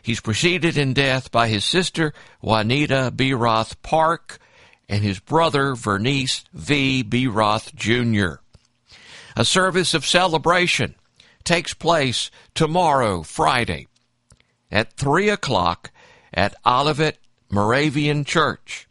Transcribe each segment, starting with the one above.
He's preceded in death by his sister, Juanita B. Roth Park, and his brother, Vernice V. B. Roth, Jr. A service of celebration takes place tomorrow, Friday, at 3 o'clock at Olivet Moravian Church,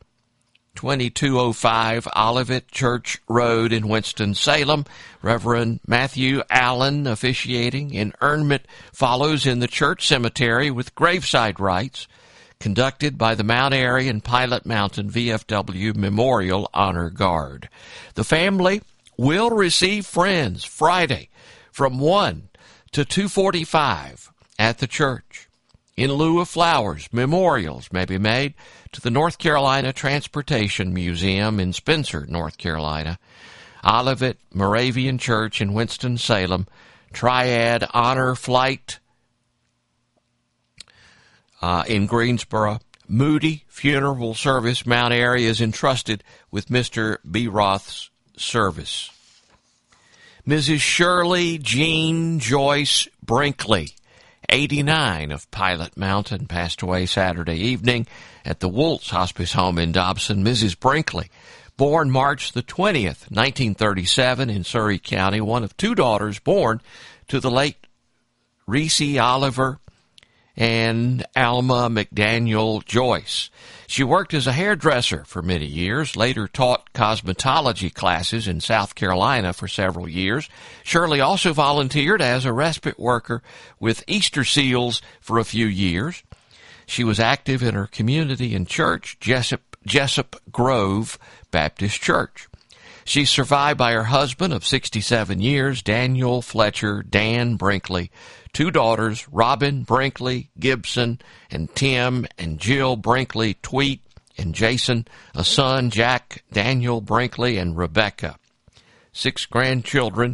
2205 Olivet Church Road in Winston-Salem. Reverend Matthew Allen officiating. Interment follows in the church cemetery with graveside rites conducted by the Mount Airy and Pilot Mountain VFW Memorial Honor Guard. The family will receive friends Friday from 1 to 2:45 at the church. In lieu of flowers, memorials may be made to the North Carolina Transportation Museum in Spencer, North Carolina, Olivet Moravian Church in Winston-Salem, Triad Honor Flight in Greensboro. Moody Funeral Service, Mount Airy, is entrusted with Mr. B. Roth's service. Mrs. Shirley Jean Joyce Brinkley, 89, of Pilot Mountain, passed away Saturday evening at the Woltz Hospice Home in Dobson. Mrs. Brinkley, born March the 20th, 1937 in Surry County, one of two daughters born to the late Reese Oliver and Alma McDaniel Joyce. She worked as a hairdresser for many years, later taught cosmetology classes in South Carolina for several years. Shirley also volunteered as a respite worker with Easter Seals for a few years. She was active in her community and church, Jessup Grove Baptist Church. She's survived by her husband of 67 years, Daniel Fletcher Dan Brinkley, two daughters, Robin Brinkley Gibson, and Tim and Jill Brinkley Tweet, and Jason, a son, Jack Daniel Brinkley, and Rebecca. 6 grandchildren,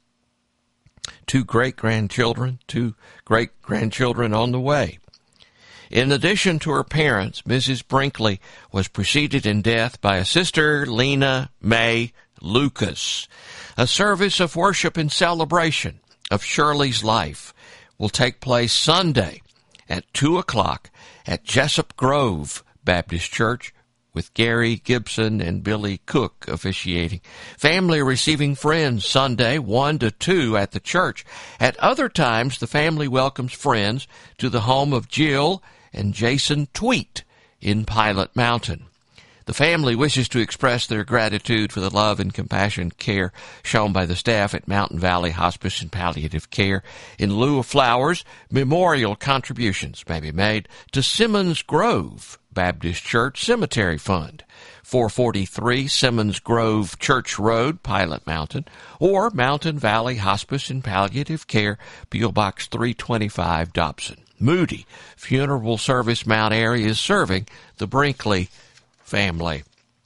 2 great-grandchildren, 2 great-grandchildren on the way. In addition to her parents, Mrs. Brinkley was preceded in death by a sister, Lena Mae Lucas. A service of worship and celebration of Shirley's life will take place Sunday at 2 o'clock at Jessup Grove Baptist Church, with Gary Gibson and Billy Cook officiating. Family receiving friends Sunday 1 to 2 at the church. At other times, the family welcomes friends to the home of Jill and Jason Tweet in Pilot Mountain. The family wishes to express their gratitude for the love and compassion care shown by the staff at Mountain Valley Hospice and Palliative Care. In lieu of flowers, memorial contributions may be made to Simmons Grove Baptist Church Cemetery Fund, 443 Simmons Grove Church Road, Pilot Mountain, or Mountain Valley Hospice and Palliative Care, P.O. Box 325, Dobson. Moody Funeral Service, Mount Airy, is serving the Brinkley family.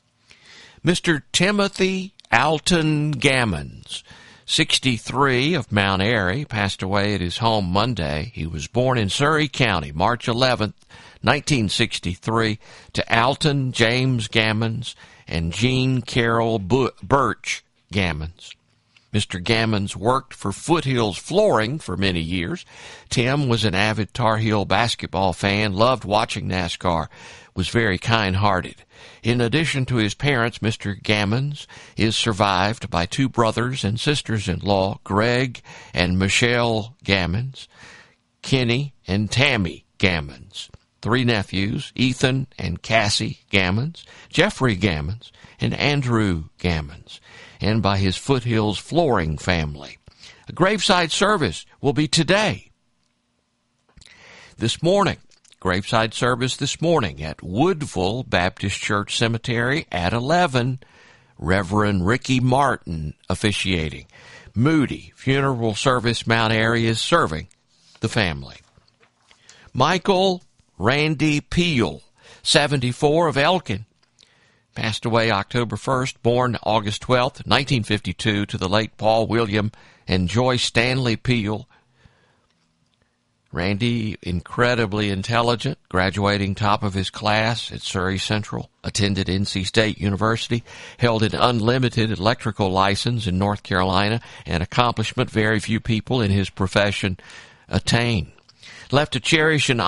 Mr. Timothy Alton Gammons, 63, of Mount Airy, passed away at his home Monday. He was born in Surry County, March 11th, 1963, to Alton James Gammons and Jean Carol Birch Gammons. Mr. Gammons worked for Foothills Flooring for many years. Tim was an avid Tar Heel basketball fan, loved watching NASCAR, was very kind-hearted. In addition to his parents, Mr. Gammons is survived by 2 brothers and sisters-in-law, Greg and Michelle Gammons, Kenny and Tammy Gammons. 3 nephews, Ethan and Cassie Gammons, Jeffrey Gammons, and Andrew Gammons, and by his Foothills Flooring family. A graveside service will be today. This morning, graveside service this morning at Woodville Baptist Church Cemetery at 11. Reverend Ricky Martin officiating. Moody Funeral Service, Mount Airy, is serving the family. Michael Randy Peel, 74, of Elkin, passed away October 1st, born August 12th, 1952, to the late Paul William and Joyce Stanley Peel. Randy, incredibly intelligent, graduating top of his class at Surry Central, attended NC State University, held an unlimited electrical license in North Carolina, an accomplishment very few people in his profession attain. Left to cherish and